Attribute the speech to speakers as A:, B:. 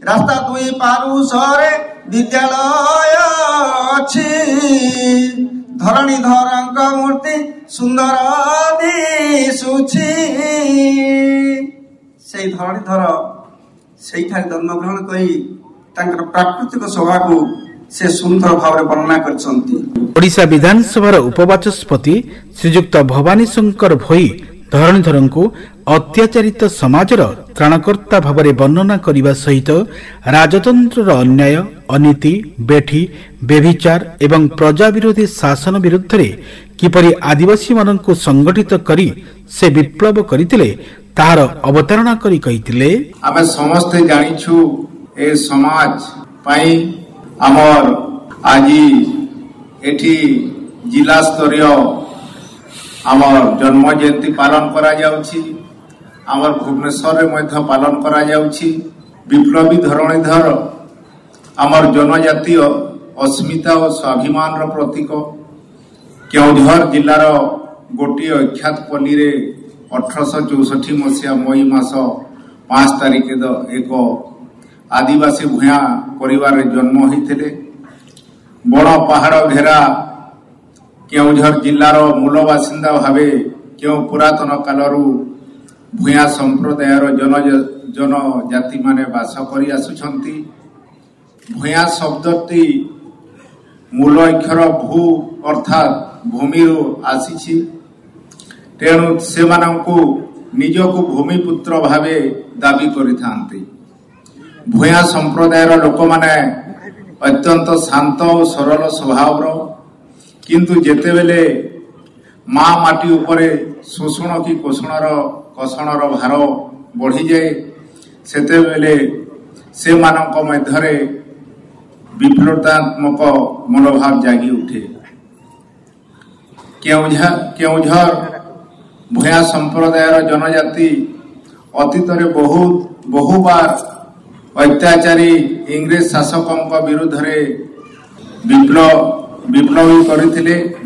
A: ରାସ୍ତା ଦୁଇ ପାରୁଷରେ ବିଦ୍ୟାଳୟ ଅଛି, ଧରଣୀଧରଙ୍କ ମୂର୍ତ୍ତି ସୁନ୍ଦର ଦିଶୁଛି। ସେଇ ଧରଣୀଧର ସେଇଠାରେ ଜନ୍ମଗ୍ରହଣ କରି ତାଙ୍କର ପ୍ରାକୃତିକ ଶୋଭାକୁ ସେ ସୁନ୍ଦର ଭାବରେ ବର୍ଣ୍ଣନା କରିଛନ୍ତି।
B: ଓଡ଼ିଶା ବିଧାନସଭାର ଉପବାଚସ୍ପତି ଶ୍ରୀଯୁକ୍ତ ଭବାନୀ ଶଙ୍କର ଭୋଇ ଧରଣୀଧରଙ୍କୁ ଅତ୍ୟାଚାରିତ ସମାଜର ତ୍ରାଣକର୍ତ୍ତା ଭାବରେ ବର୍ଣ୍ଣନା କରିବା ସହିତ ରାଜତନ୍ତ୍ରର ଅନ୍ୟାୟ, ଅନୀତି, ବେଠି, ବ୍ୟଭିଚାର ଏବଂ ପ୍ରଜା ବିରୋଧୀ ଶାସନ ବିରୁଦ୍ଧରେ କିପରି ଆଦିବାସୀମାନଙ୍କୁ ସଂଗଠିତ କରି ସେ ବିପ୍ଳବ କରିଥିଲେ ତାହାର ଅବତାରଣା କରି କହିଥିଲେ,
C: ଆମେ ସମସ୍ତେ ଜାଣିଛୁ ଏ ସମାଜ ପାଇଁ ଆମର ଆଜି ଏଠି ଜିଲ୍ଲା ସ୍ତରୀୟ ଆମର ଜନ୍ମ ଜୟନ୍ତୀ ପାଳନ କରାଯାଉଛି। ଆମର ଭୁବନେଶ୍ୱରରେ ମଧ୍ୟ ପାଳନ କରାଯାଉଛି। ବିପ୍ଳବୀ ଧରଣୀଧର ଆମର ଜନଜାତୀୟ ଅସ୍ମିତା ଓ ସ୍ୱାଭିମାନର ପ୍ରତୀକ। କେଉଁଝର ଜିଲ୍ଲାର ଗୋଟିଏ ଅଖ୍ୟାତ ପଲ୍ଲୀରେ 1864 ମସିହା ମଇ ମାସ 5 ତାରିଖ ଏକ ଆଦିବାସୀ ଭୂୟାଁ ପରିବାରରେ ଜନ୍ମ ହୋଇଥିଲେ। ବଣ ପାହାଡ଼ ଘେରା କେଉଁଝର ଜିଲ୍ଲାର ମୂଳ ବାସିନ୍ଦା ଭାବେ କେଉଁ ପୁରାତନ କାଳରୁ ଭୂୟାଁ ସମ୍ପ୍ରଦାୟର ଜନଜାତିମାନେ ବାସ କରି ଆସୁଛନ୍ତି। ଭୂୟାଁ ଶବ୍ଦଟି ମୂଳ ଅକ୍ଷର ଭୂ ଅର୍ଥାତ୍ ଭୂମିରୁ ଆସିଛି। ତେଣୁ ସେମାନଙ୍କୁ ନିଜକୁ ଭୂମିପୁତ୍ର ଭାବେ ଦାବି କରିଥାନ୍ତି। ଭୂୟାଁ ସମ୍ପ୍ରଦାୟର ଲୋକମାନେ ଅତ୍ୟନ୍ତ ଶାନ୍ତ ଓ ସରଳ ସ୍ୱଭାବର, କିନ୍ତୁ ଯେତେବେଳେ ମା ମାଟି ଉପରେ ଶୋଷଣ କି କଷଣର ଭାର ବଢ଼ିଯାଏ ସେତେବେଳେ ସେମାନଙ୍କ ମଧ୍ୟରେ ବିପ୍ଳବାତ୍ମକ ମନୋଭାବ ଜାଗି ଉଠେ। କେଉଁଝର ଭୂୟାଁ ସମ୍ପ୍ରଦାୟର ଜନଜାତି ଅତୀତରେ ବହୁବାର ଅତ୍ୟାଚାରୀ ଇଂରେଜ ଶାସକଙ୍କ ବିରୁଦ୍ଧରେ ବିପ୍ଳବୀ କରିଥିଲେ।